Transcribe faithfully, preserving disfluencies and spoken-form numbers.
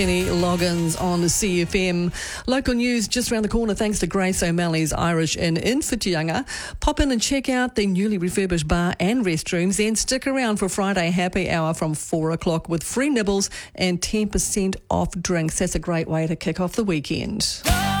Kenny Loggins on C F M. Local news just around the corner thanks to Grace O'Malley's Irish Inn in Whitianga. Pop in and check out the newly refurbished bar and restrooms, and stick around for Friday happy hour from four o'clock with free nibbles and ten percent off drinks. That's a great way to kick off the weekend.